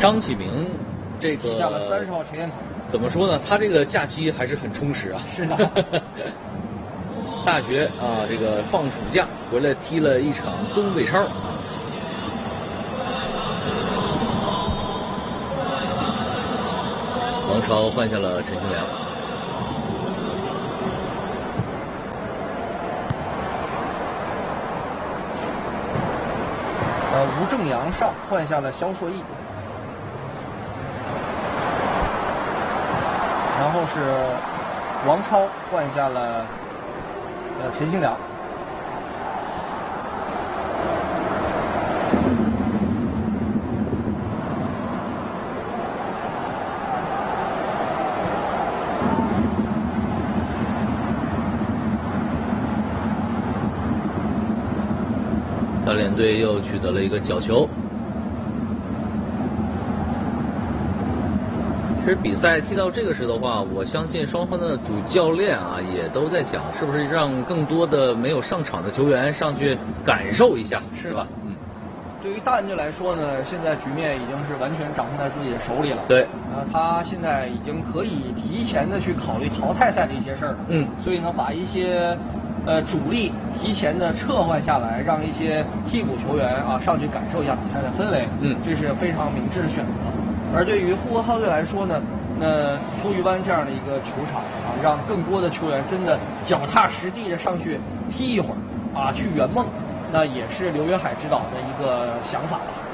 张启明这个踢下了30号陈彦凯。 怎么说呢？他这个假期还是很充实啊。 是的。 大学啊，这个放暑假回来踢了一场东北超啊。王超换下了陈兴良。 吴正阳上换下了肖硕毅。然后是王超换下了陈兴良。 大连队又取得了一个角球。其实比赛踢到这个时候的话，我相信双方的主教练啊也都在想，是不是让更多的没有上场的球员上去感受一下， 是吧？对于大连队来说呢，现在局面已经是完全掌控在自己的手里了。 对， 他现在已经可以提前的去考虑淘汰赛的一些事儿了。所以呢，把一些主力提前的撤换下来，让一些替补球员啊上去感受一下比赛的氛围。这是非常明智的选择。而对于呼和浩特队来说呢，那苏鱼湾这样的一个球场啊，让更多的球员真的脚踏实地的上去踢一会儿啊，去圆梦，那也是刘云海指导的一个想法吧。